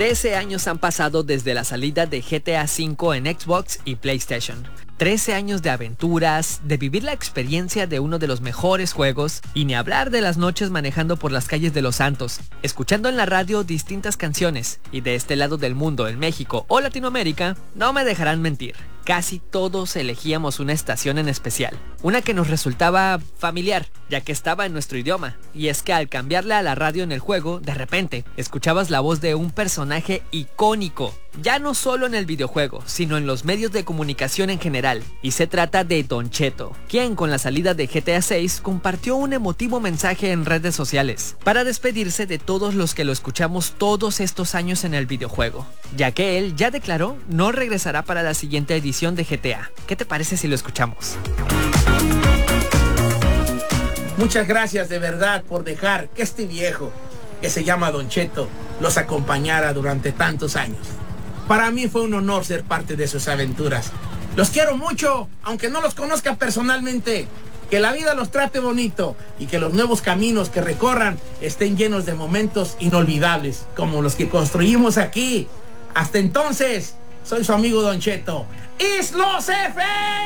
13 años han pasado desde la salida de GTA V en Xbox y PlayStation. 13 años de aventuras, de vivir la experiencia de uno de los mejores juegos, y ni hablar de las noches manejando por las calles de Los Santos, escuchando en la radio distintas canciones, y de este lado del mundo, en México o Latinoamérica, no me dejarán mentir. Casi todos elegíamos una estación en especial, una que nos resultaba familiar, ya que estaba en nuestro idioma, y es que al cambiarle a la radio en el juego, de repente, escuchabas la voz de un personaje icónico, ya no solo en el videojuego, sino en los medios de comunicación en general, y se trata de Don Cheto, quien con la salida de GTA 6 compartió un emotivo mensaje en redes sociales, para despedirse de todos los que lo escuchamos todos estos años en el videojuego, ya que él ya declaró no regresará para la siguiente edición de GTA. ¿Qué te parece si lo escuchamos? Muchas gracias de verdad por dejar que este viejo, que se llama Don Cheto, los acompañara durante tantos años. Para mí fue un honor ser parte de sus aventuras. Los quiero mucho, aunque no los conozca personalmente. Que la vida los trate bonito y que los nuevos caminos que recorran estén llenos de momentos inolvidables, como los que construimos aquí. Hasta entonces, soy su amigo Don Cheto. ¡Islos F!